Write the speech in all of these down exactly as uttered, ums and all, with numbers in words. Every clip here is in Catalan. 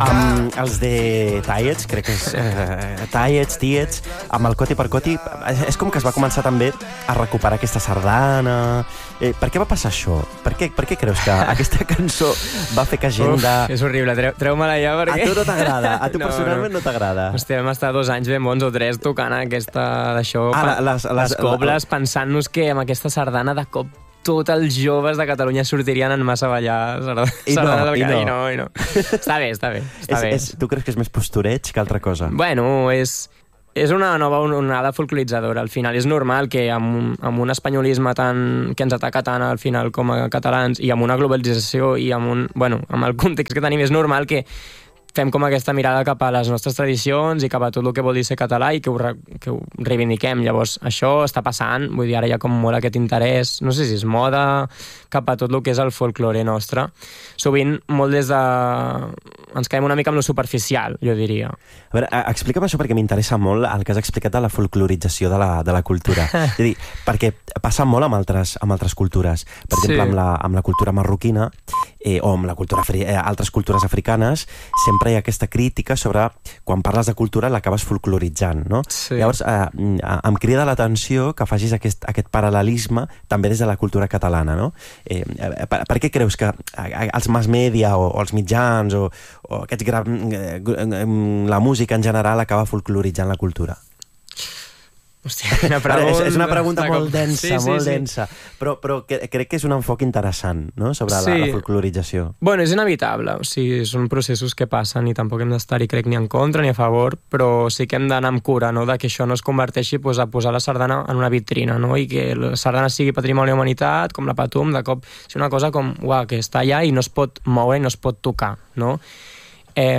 Um, els de Tietz, crec que és uh, Tietz, Tietz, amb el Coti per Coti, és com que es va començar també a recuperar aquesta sardana. Eh, per què va passar això? Per què, per què creus que aquesta cançó va fer que gent de... Uf, és horrible, Treu, treu-me-la ja perquè... A tu no t'agrada, a tu no, personalment no, no t'agrada. Hòstia, vam estar dos anys ben bons o tres tocant aquesta d'això, ah, les, les, les cobles, la... pensant-nos que amb aquesta sardana de cop tots els joves de Catalunya sortirien en massa a ballar sardanes I no, del i no. i no, i no. Està bé, està bé. Està és, bé. És, tu creus que és més postureig que altra cosa? Bueno, és, és una nova onada folcloritzadora. Al final és normal que amb un, amb un espanyolisme tan, que ens ataca tant al final com a catalans i amb una globalització i amb, un, bueno, amb el context que tenim és normal que fem com aquesta mirada cap a les nostres tradicions i cap a tot el que vol dir ser català i que ho, re, que ho reivindiquem. Llavors, això està passant, vull dir, ara hi ha com molt aquest interès, no sé si és moda, cap a tot el que és el folklore nostre. Sovint, molt des de... ens caiem una mica amb lo superficial, jo diria. A veure, explica'm això perquè m'interessa molt el que has explicat de la folclorització de la, de la cultura. És a dir, perquè passa molt amb altres, amb altres cultures. Per exemple, sí. amb, la, amb la cultura marroquina eh, o amb la cultura, eh, altres cultures africanes, sempre hi ha aquesta crítica sobre quan parles de cultura l'acabes folcloritzant, no? Sí. Llavors, eh, em crida l'atenció que facis aquest, aquest paral·lelisme també des de la cultura catalana, no? Eh, per, per què creus que els mass media o, o els mitjans o, o aquests gra... la música en general acaba folcloritzant la cultura? Hòstia, una pregunta... És, és una pregunta molt densa, sí, sí, molt sí. densa, però, però que, crec que és un enfoc interessant, no?, sobre sí. la, la folclorització. Bueno, és inevitable, o sigui, són processos que passen i tampoc hem d'estar-hi, crec, ni en contra ni a favor, però sí que hem d'anar amb cura, no?, de que això no es converteixi pues, a posar la sardana en una vitrina, no?, i que la sardana sigui patrimoni de la humanitat, com la Patum, de cop, és una cosa com, uau, que està allà i no es pot moure i no es pot tocar, no? Eh,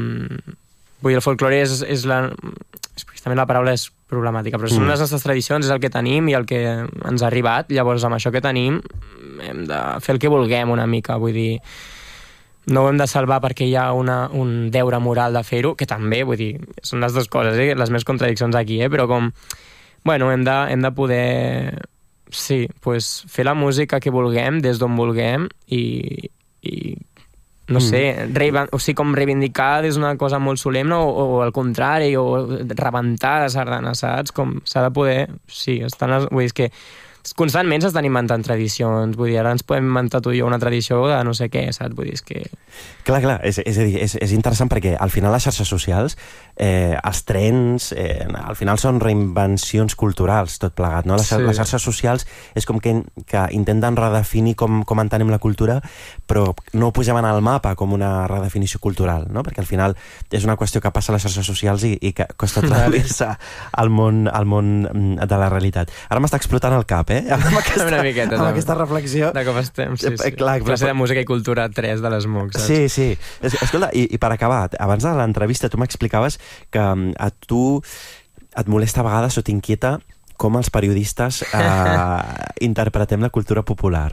vull dir, el folklore és, és la... També la paraula és problemàtica, però són mm. les nostres tradicions, és el que tenim i el que ens ha arribat. Llavors, amb això que tenim, hem de fer el que vulguem una mica, vull dir... No ho hem de salvar perquè hi ha una, un deure moral de fer-ho, que també, vull dir, són les dues coses, eh? Les més contradiccions aquí, eh? Però com... Bueno, hem de, hem de poder... Sí, pues, fer la música que vulguem, des d'on vulguem, i... i no sé, reiva, o sigui, com reivindicar és una cosa molt solemne o, o al contrari, o rebentar la sardana, saps? Com s'ha de poder... Sí, estan les, vull dir, és que constantment s'estan inventant tradicions, vull dir, ara ens podem inventar tu i jo una tradició de no sé què, saps? Vull dir, és que... Clar, clar, és, és a dir, és, és interessant perquè al final les xarxes socials, eh, els trends, eh, al final són reinvencions culturals, tot plegat, no? Les, sí. les xarxes socials és com que, que intenten redefinir com, com entenem la cultura, però no ho posem en el mapa com una redefinició cultural, no? Perquè al final és una qüestió que passa a les xarxes socials i, i que costa traduir-se al món, al món de la realitat. Ara m'està explotant el cap, eh? Amb aquesta, una miqueta, amb aquesta reflexió. De com estem, sí, sí. Clar, classe de música i cultura tres de les M U C, saps? Sí, sí. Es, escolta, i, i per acabar, abans de l'entrevista tu m'explicaves que a tu et molesta a vegades o t'inquieta com els periodistes eh, interpretem la cultura popular.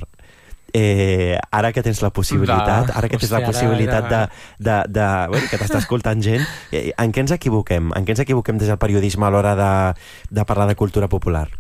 Eh, ara que tens la possibilitat, ara que tens la possibilitat de, de, de, bueno, que t'està escoltant gent, eh, en què ens equivoquem? En què ens equivoquem des del periodisme a l'hora de, de parlar de cultura popular?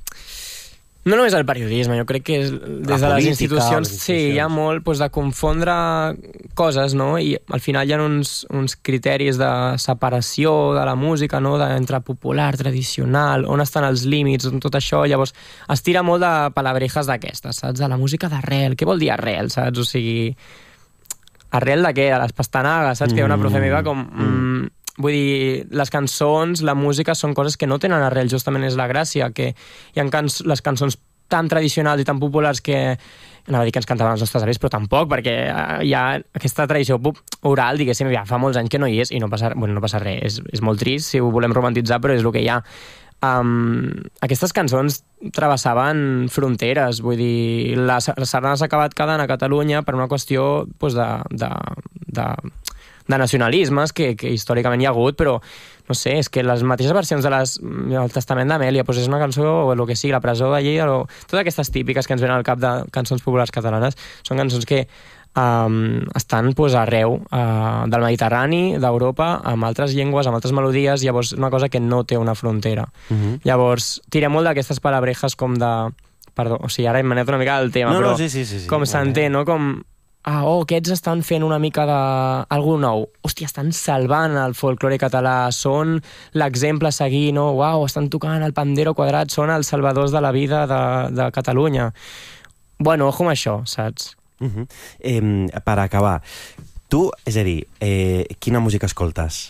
No només el periodisme, jo crec que és, des de les institucions, sí, hi ha molt pues, de confondre coses, no? I al final hi ha uns, uns criteris de separació de la música, no? De, entre popular, tradicional, on estan els límits, on tot això, llavors es tira molt de palabrejas d'aquestes, saps? De la música d'arrel, què vol dir arrel, saps? O sigui, arrel de què? De les pastanagues, saps? Mm. Que hi ha una profe meva com... Mm, vull dir, les cançons, la música són coses que no tenen arrel, justament és la gràcia, que hi ha canç les cançons tan tradicionals i tan populars que anava a dir que ens cantaven els nostres avis, però tampoc, perquè hi ha aquesta tradició oral, diguéssim, ja fa molts anys que no hi és i no passa, bueno, no passa res, és, és molt trist si ho volem romantitzar, però és el que hi ha. Um, aquestes cançons travessaven fronteres, vull dir, la, la sardana s'ha acabat quedant a Catalunya per una qüestió pues, de... de, de de nacionalismes que, que històricament hi ha hagut, però no sé, és que les mateixes versions de les, el Testament d'Amèlia, doncs és una cançó o el que sigui, la presó de Lleida, o totes aquestes típiques que ens venen al cap de cançons populars catalanes, són cançons que um, estan pues, arreu uh, del Mediterrani, d'Europa, amb altres llengües, amb altres melodies, llavors una cosa que no té una frontera. Uh-huh. Llavors, tirem molt d'aquestes palabrejas com de... Perdó, o sigui, ara hem anat una mica del tema, no, però no, sí, sí, sí, sí. com s'entén, no? Com ah, oh, aquests estan fent una mica de... algú nou. Hòstia, estan salvant el folklore català, són l'exemple a seguir, no? Uau, estan tocant el pandero quadrat, són els salvadors de la vida de, de Catalunya. Bueno, ojo amb això, saps? Uh-huh. eh, per acabar, tu, és a dir, eh, quina música escoltes?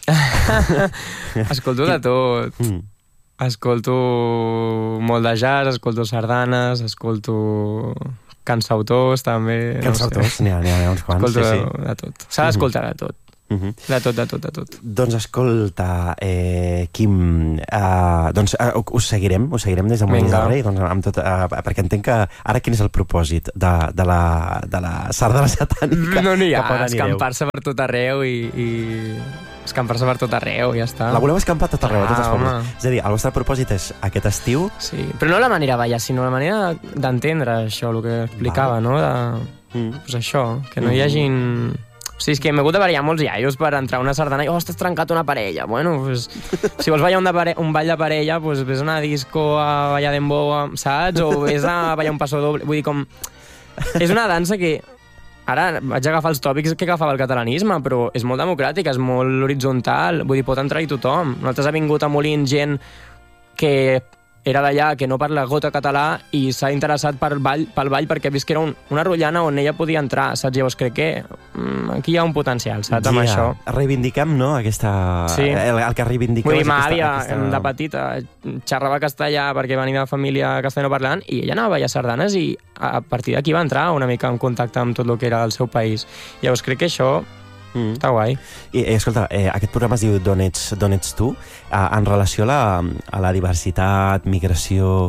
Escolto de tot. Mm. Escolto molt de jazz, escolto sardanes, escolto cansautors, també. Cansautors, n'hi ha, n'hi ha uns quants. Escolto sí, sí. de tot. S'ha d'escoltar de tot. Uh-huh. De tot, de tot, de tot. Doncs escolta, eh, Quim, eh, doncs eh, us seguirem, us seguirem des de Molins del Rei, doncs, amb tot, eh, perquè entenc que ara quin és el propòsit de, de, la, de la sardana satànica? No n'hi ha, escampar-se per tot arreu i, i escampar-se per tot arreu, ja està. La voleu escampar tot arreu, ah, a totes formes. És a dir, el vostre propòsit és aquest estiu... Sí, però no la manera balla, sinó la manera d'entendre això, el que explicava, no? De, mm. pues això, que no mm. hi hagin... O sigui, és que m'he hagut de variar molts iaios per entrar a una sardana i, oh, t'has trencat una parella. Bueno, pues, si vols ballar un, de pare... un ball de parella, pues, vés a una disco a ballar dembow, saps? O vés a ballar un passo doble. Vull dir, com... És una dansa que... Ara vaig agafar els tòpics que agafava el catalanisme, però és molt democràtica, és molt horitzontal. Vull dir, pot entrar-hi tothom. Nosaltres ha vingut a Molins gent que era d'allà, que no parla gota català i s'ha interessat pel ball, pel ball perquè ha vist que era un, una rotllana on ella podia entrar, saps? Llavors crec que mm, aquí hi ha un potencial, saps, amb yeah. això. Reivindiquem, no?, aquesta... Sí. El, el que reivindiqueu... Vull dir, ma àvia, aquesta... de petita, xerrava castellà perquè venia de família castellanoparlant i ella anava a ballar sardanes i a partir d'aquí va entrar una mica en contacte amb tot el que era el seu país. Llavors crec que això... Mm. Està guai. I, eh, escolta, eh, aquest programa es diu D'on ets, d'on ets tu? Eh, en relació a la, a la diversitat, migració...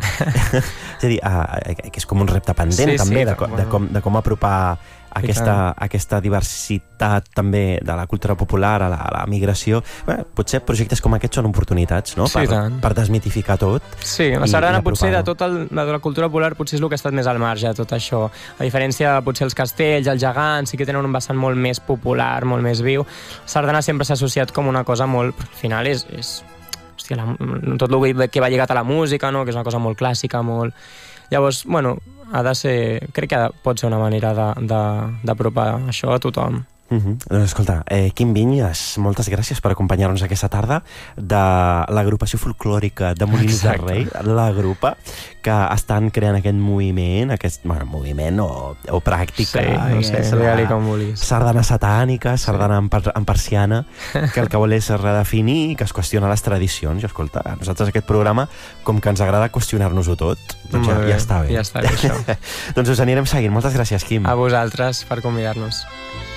és a dir, eh, que és com un repte pendent, sí, també, sí, de, de, com, de com apropar aquesta, aquesta diversitat també de la cultura popular a la, a la migració. Bé, potser projectes com aquests són oportunitats, no? Sí, per, per desmitificar tot. Sí, la sardana potser de tota la cultura popular potser és el que ha estat més al marge de tot això. A diferència de potser els castells, els gegants, sí que tenen un vessant molt més popular, molt més viu. La sardana sempre s'ha associat com una cosa molt... Però al final és... és hòstia, la, tot el que va lligat a la música, no? Que és una cosa molt clàssica, molt... Llavors, bueno, ha de ser... Crec que pot ser una manera d'apropar això a tothom. Uh-huh. Doncs escolta, eh, Quim Vinyes, moltes gràcies per acompanyar-nos aquesta tarda de l'agrupació folclòrica de Molins del Rei, la grupa, que estan creant aquest moviment, aquest bueno, moviment o, o pràctica, sí, no sé, la, com sardana satànica, sardana sí. en, en persiana, que el que vol és redefinir, que es qüestiona les tradicions. I escolta, a nosaltres aquest programa, com que ens agrada qüestionar-nos-ho tot, doncs ja, ja està bé. Ja està bé, això. Doncs us anirem seguint. Moltes gràcies, Quim. A vosaltres per convidar-nos.